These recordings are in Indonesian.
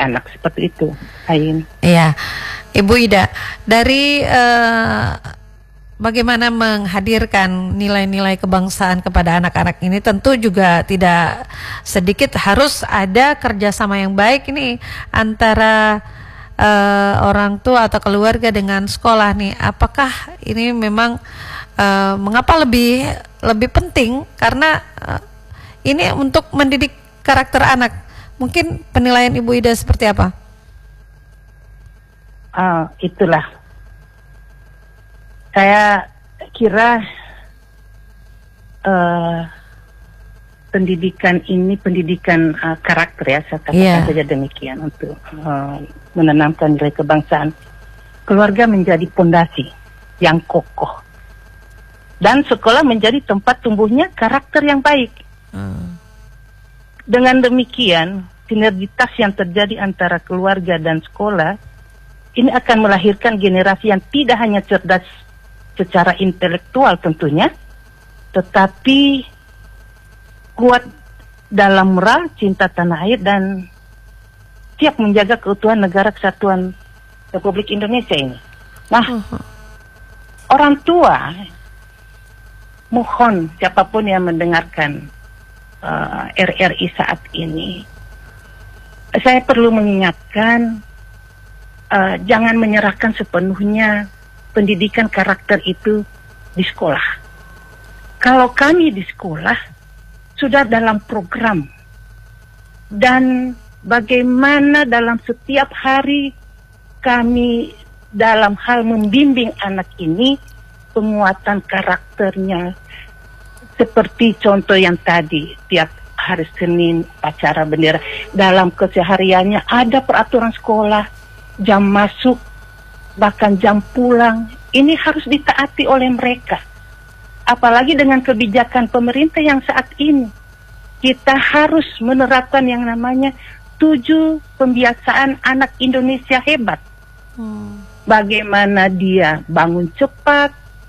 anak seperti itu, Ain. Iya, Ibu Ida, dari bagaimana menghadirkan nilai-nilai kebangsaan kepada anak-anak ini tentu juga tidak sedikit harus ada kerjasama yang baik ini antara orang tua atau keluarga dengan sekolah nih. Apakah ini memang mengapa lebih penting? Karena ini untuk mendidik karakter anak. Mungkin penilaian Ibu Ida seperti apa? Itulah. Saya kira pendidikan ini pendidikan karakter ya, saya katakan saja demikian untuk menanamkan nilai kebangsaan. Keluarga menjadi pondasi yang kokoh dan sekolah menjadi tempat tumbuhnya karakter yang baik. Dengan demikian, sinergitas yang terjadi antara keluarga dan sekolah ini akan melahirkan generasi yang tidak hanya cerdas secara intelektual tentunya, tetapi kuat dalam moral, cinta tanah air, dan siap menjaga keutuhan negara kesatuan Republik Indonesia ini. Nah, orang tua, mohon siapapun yang mendengarkan RRI saat ini, saya perlu mengingatkan, jangan menyerahkan sepenuhnya pendidikan karakter itu di sekolah. Kalau kami di sekolah sudah dalam program dan bagaimana dalam setiap hari kami dalam hal membimbing anak ini penguatan karakternya, seperti contoh yang tadi tiap hari Senin upacara bendera, dalam kesehariannya ada peraturan sekolah, jam masuk bahkan jam pulang, ini harus ditaati oleh mereka. Apalagi dengan kebijakan pemerintah yang saat ini, kita harus menerapkan yang namanya 7 pembiasaan anak Indonesia hebat. Bagaimana dia bangun cepat,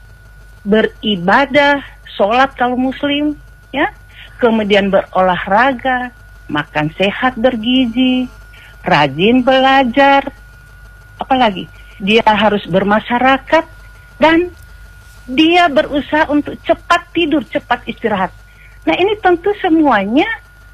beribadah, sholat kalau muslim, ya, kemudian berolahraga, makan sehat bergizi, rajin belajar, apalagi dia harus bermasyarakat, dan dia berusaha untuk cepat tidur, cepat istirahat. Nah, ini tentu semuanya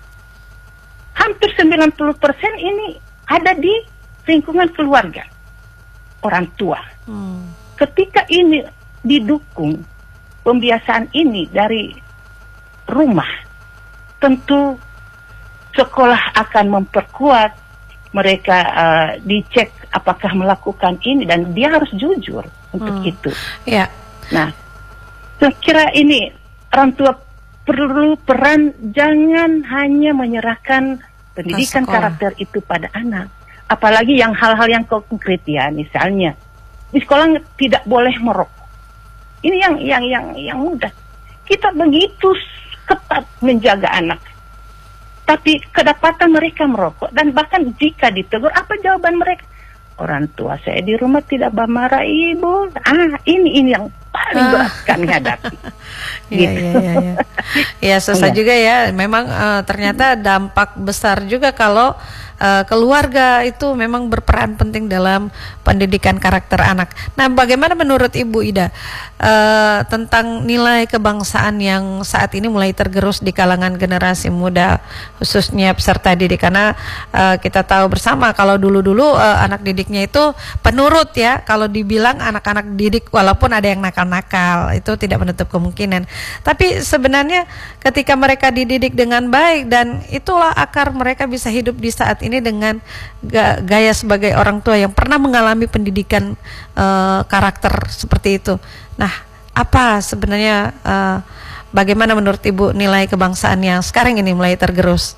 hampir 90% ini ada di lingkungan keluarga, orang tua. Ketika ini didukung pembiasaan ini dari rumah, tentu sekolah akan memperkuat mereka, dicek apakah melakukan ini, dan dia harus jujur untuk itu. Nah, saya kira ini orang tua perlu peran, jangan hanya menyerahkan pendidikan karakter itu pada anak, apalagi yang hal-hal yang konkret ya, misalnya di sekolah tidak boleh merokok. Ini yang mudah. Kita begitu ketat menjaga anak, tapi kedapatan mereka merokok, dan bahkan jika ditegur, apa jawaban mereka? Orang tua saya di rumah tidak marah, Ibu. Ini yang paling berat kami hadapi. Ya, susah juga ya. Memang ternyata dampak besar juga kalau keluarga itu memang berperan penting dalam pendidikan karakter anak. Nah, bagaimana menurut Ibu Ida tentang nilai kebangsaan yang saat ini mulai tergerus di kalangan generasi muda, khususnya peserta didik? Karena kita tahu bersama kalau dulu-dulu anak didiknya itu penurut ya. Kalau dibilang anak-anak didik, walaupun ada yang nakal-nakal, itu tidak menutup kemungkinan. Tapi sebenarnya ketika mereka dididik dengan baik, dan itulah akar mereka bisa hidup di saat ini dengan gaya sebagai orang tua yang pernah mengalami pendidikan karakter seperti itu. Nah, apa sebenarnya bagaimana menurut Ibu nilai kebangsaan yang sekarang ini mulai tergerus?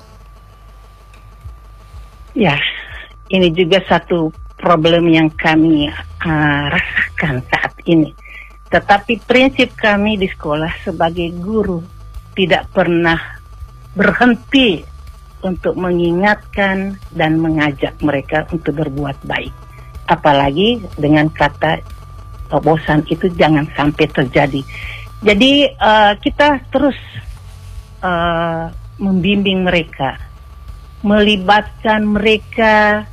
Ya, ini juga satu problem yang kami rasakan saat ini. Tetapi prinsip kami di sekolah sebagai guru tidak pernah berhenti untuk mengingatkan dan mengajak mereka untuk berbuat baik. Apalagi dengan kata bosan itu jangan sampai terjadi. Jadi kita terus membimbing mereka, melibatkan mereka